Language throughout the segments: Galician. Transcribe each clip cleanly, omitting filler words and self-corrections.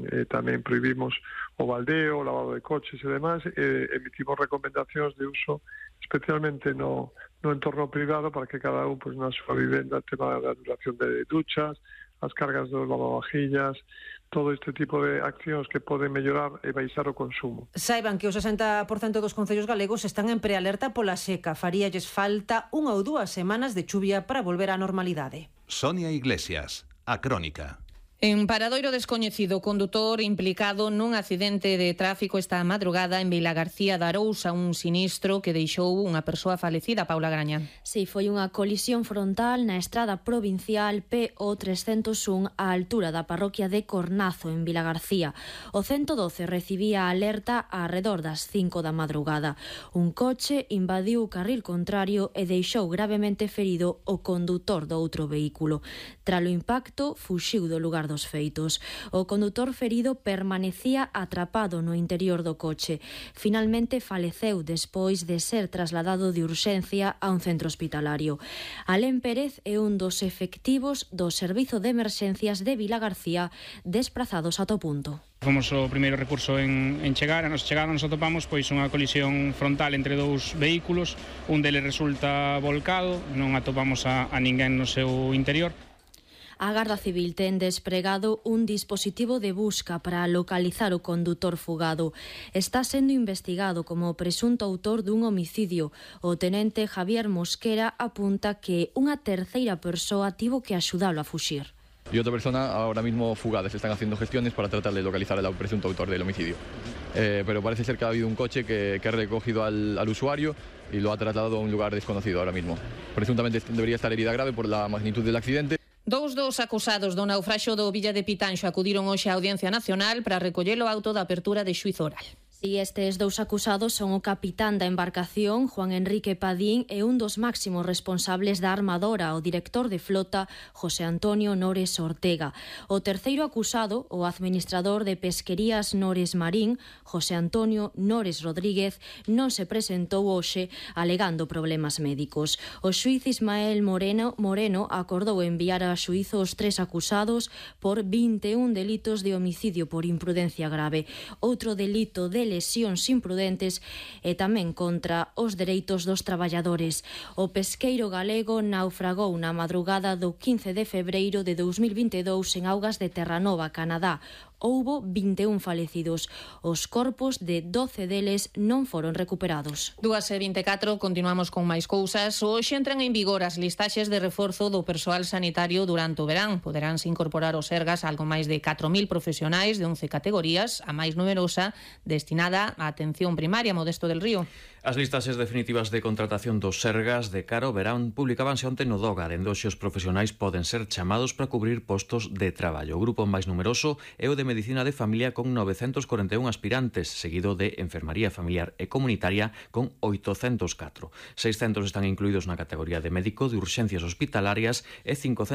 tamén prohibimos o baldeo, o lavado de coches e demais, emitimos recomendacións de uso especialmente no entorno privado para que cada un na súa vivenda tema da duración de duchas, as cargas dos lavavajillas, todo este tipo de accións que poden mellorar e baixar o consumo. Saiban que o 60% dos concellos galegos están en prealerta pola seca. Faríalles falta 1 ou 2 semanas de chuvia para volver á normalidade. Sonia Iglesias, A Crónica. En paradoiro descoñecido, o condutor implicado nun accidente de tráfico esta madrugada en Vilagarcía de Arousa, un sinistro que deixou unha persoa falecida, Paula Graña. Si, foi unha colisión frontal na estrada provincial PO 301 á altura da parroquia de Cornazo, en Vilagarcía. O 112 recibía alerta arredor das 5 da madrugada. Un coche invadiu o carril contrario e deixou gravemente ferido o condutor do outro vehículo. Tralo impacto, fuxiu do lugar dos feitos. O condutor ferido permanecía atrapado no interior do coche. Finalmente faleceu despois de ser trasladado de urxencia a un centro hospitalario. Alén Pérez é un dos efectivos do Servizo de Emerxencias de Vilagarcía desprazados ata o punto. Fomos o primeiro recurso en chegar. A nosa chegada nos atopamos unha colisión frontal entre dous vehículos. Un deles resulta volcado, non atopamos a ninguén no seu interior. A Garda Civil ten despregado un dispositivo de busca para localizar o condutor fugado. Está sendo investigado como presunto autor dun homicidio. O tenente Javier Mosquera apunta que unha terceira persoa tivo que axudalo a fuxir. Y otra persona ahora mismo fugada. Se están haciendo gestiones para tratar de localizar al presunto autor del homicidio. Pero parece ser que ha habido un coche que ha recogido al usuario y lo ha trasladado a un lugar desconocido ahora mismo. Presuntamente debería estar herida grave por la magnitud del accidente. Dous dos acusados do naufraxio do Villa de Pitanxo acudiron hoxe á Audiencia Nacional para recoller o auto da apertura de xuízo oral. E estes dous acusados son o capitán da embarcación, Juan Enrique Padín, e un dos máximos responsables da armadora, o director de flota, José Antonio Nores Ortega. O terceiro acusado, o administrador de pesquerías Nores Marín, José Antonio Nores Rodríguez, non se presentou hoxe alegando problemas médicos. O xuíz Ismael Moreno acordou enviar a xuízo os 3 acusados por 21 delitos de homicidio por imprudencia grave, outro delito de lesións imprudentes e tamén contra os dereitos dos traballadores. O pesqueiro galego naufragou na madrugada do 15 de febreiro de 2022 en augas de Terranova, Canadá. Houbo 21 falecidos. Os corpos de 12 deles non foron recuperados. 2:24, continuamos con máis cousas. Hoxe entran en vigor as listaxes de reforzo do persoal sanitario durante o verán. Poderánse incorporar os Sergas algo máis de 4.000 profesionais de 11 categorías, a máis numerosa destinada á atención primaria. Modesto del Río. As listaxes definitivas de contratación dos Sergas de cara ao verán publicábanse onte no DOGA. Dende hoxe os profesionais poden ser chamados para cubrir postos de traballo. O grupo máis numeroso é o de Medicina de Familia con 941 aspirantes, seguido de Enfermaría Familiar e Comunitaria con 804. 600 están incluídos na categoría de médico de urxencias hospitalarias e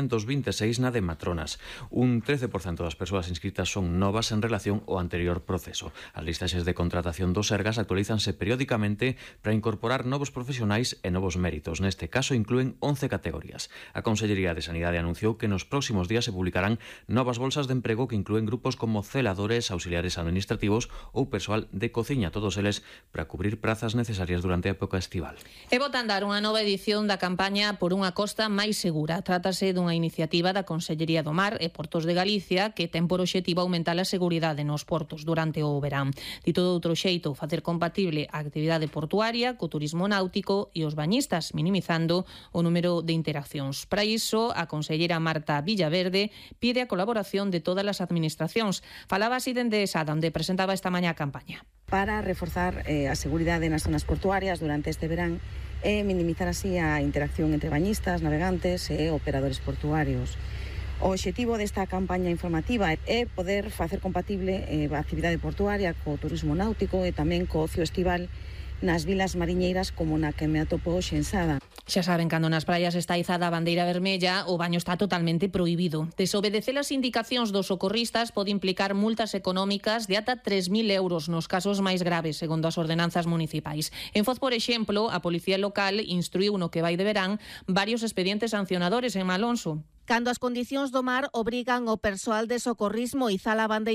526 na de matronas. Un 13% das persoas inscritas son novas en relación ao anterior proceso. As listaxes de contratación dos Sergas actualízanse periódicamente para incorporar novos profesionais e novos méritos. Neste caso inclúen 11 categorías. A Consellería de Sanidade anunciou que nos próximos días se publicarán novas bolsas de emprego que inclúen grupos como celadores, auxiliares administrativos ou persoal de cociña, todos eles para cubrir prazas necesarias durante a época estival. E bota a andar unha nova edición da campaña por unha costa máis segura. Trátase dunha iniciativa da Consellería do Mar e Portos de Galicia que ten por obxectivo aumentar a seguridade nos portos durante o verán. Dito de outro xeito, facer compatible a actividade portuaria co turismo náutico e os bañistas, minimizando o número de interaccións. Para iso, a consellera Marta Villaverde pide a colaboración de todas as administracións. Falaba así dende Sada, onde presentaba esta mañá a campaña. Para reforzar a seguridade nas zonas portuarias durante este verán e minimizar así a interacción entre bañistas, navegantes e operadores portuarios. O obxectivo desta campaña informativa é poder facer compatible a actividade portuaria co turismo náutico e tamén co ocio estival nas vilas mariñeiras como na que me atopo hoxe en Sada. Xa saben, cando nas praias está izada a bandeira vermella, o baño está totalmente prohibido. Desobedecer as indicacións dos socorristas pode implicar multas económicas de ata 3.000 euros nos casos máis graves, segundo as ordenanzas municipais. En Foz, por exemplo, a Policía Local instruiu no que vai de verán varios expedientes sancionadores en Malonso. Cando as condicións do mar obrigan o persoal de socorrismo izar a bandeira